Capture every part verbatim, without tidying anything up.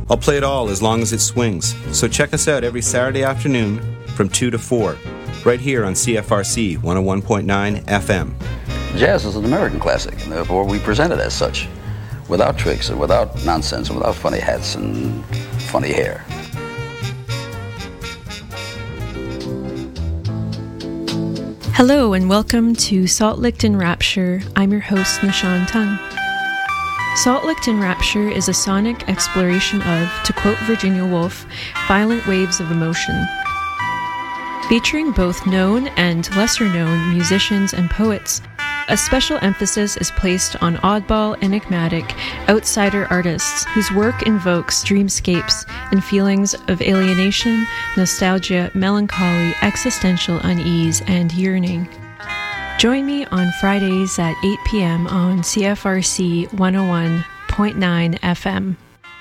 I'll play it all as long as it swings, so check us out every Saturday afternoon from two to four, right here on C F R C one oh one point nine F M. Jazz is an American classic, and therefore we present it as such, without tricks and without nonsense and without funny hats and funny hair. Hello and welcome to Salt Licked in Rapture. I'm your host, Nishan Tung. Salt Licked in Rapture is a sonic exploration of, to quote Virginia Woolf, violent waves of emotion. Featuring both known and lesser-known musicians and poets, a special emphasis is placed on oddball, enigmatic, outsider artists whose work invokes dreamscapes and feelings of alienation, nostalgia, melancholy, existential unease, and yearning. Join me on Fridays at eight p.m. on C F R C one oh one point nine F M.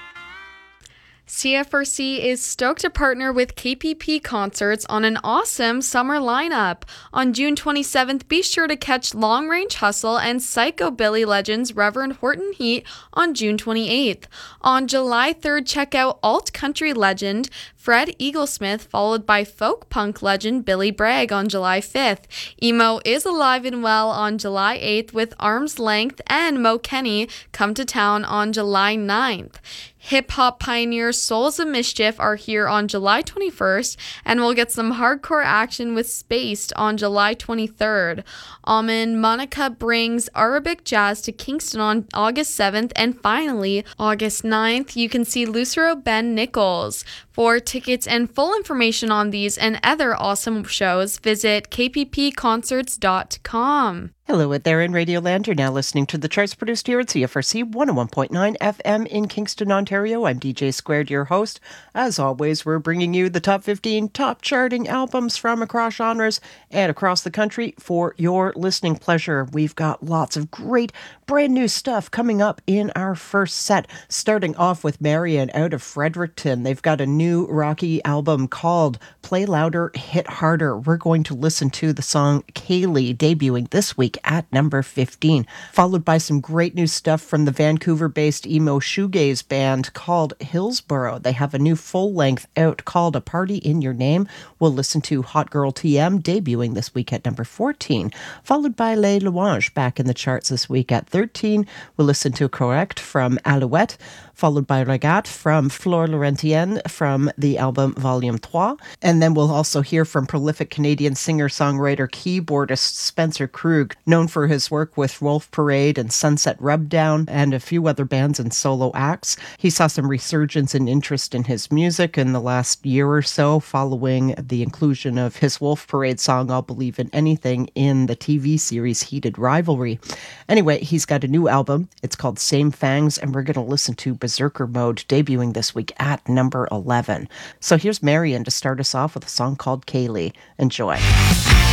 C F R C is stoked to partner with K P P Concerts on an awesome summer lineup. On June twenty-seventh, be sure to catch Long Range Hustle and Psychobilly legends Reverend Horton Heat on June twenty-eighth. On July third, check out alt country legend Fred Eaglesmith, followed by folk punk legend Billy Bragg on July fifth. Emo is alive and well on July eighth with Arm's Length and Mo Kenny come to town on July ninth. Hip-hop pioneers Souls of Mischief are here on July twenty-first, and we'll get some hardcore action with Spaced on July twenty-third. Almond Monica brings Arabic jazz to Kingston on August seventh, and finally, August ninth, you can see Lucero Ben Nichols. For tickets and full information on these and other awesome shows, visit k p p concerts dot com. Hello out there in Radioland. You're now listening to the charts produced here at C F R C one oh one point nine F M in Kingston, Ontario. I'm D J Squared, your host. As always, we're bringing you the top fifteen top charting albums from across genres and across the country for your listening pleasure. We've got lots of great brand new stuff coming up in our first set, starting off with Marian out of Fredericton. They've got a new rocky album called Play Louder, Hit Harder. We're going to listen to the song Kaylee, debuting this week at number fifteen, followed by some great new stuff from the Vancouver-based emo shoegaze band called Hillsborough. They have a new full-length out called A Party in Your Name. We'll listen to Hot Girl T M, debuting this week at number fourteen, followed by Les Louanges, back in the charts this week at thirteen. We'll listen to Correct from Alouette, followed by Regat from Flore Laurentienne from the album Volume three. And then we'll also hear from prolific Canadian singer-songwriter, keyboardist Spencer Krug, known for his work with Wolf Parade and Sunset Rubdown and a few other bands and solo acts. He saw some resurgence in interest in his music in the last year or so following the inclusion of his Wolf Parade song I'll Believe in Anything in the T V series Heated Rivalry. Anyway, he's got a new album. It's called Same Fangs, and we're going to listen to Berserker Mode, debuting this week at number eleven. So here's Marian to start us off with a song called Kaylee. Enjoy.